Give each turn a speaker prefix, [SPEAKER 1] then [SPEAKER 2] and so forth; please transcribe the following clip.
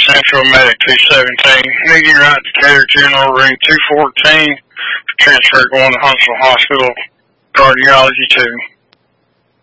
[SPEAKER 1] Central Medic 217. Meeting right to Taylor General Room 214. Transfer going to Huntsville Hospital. Cardiology 2.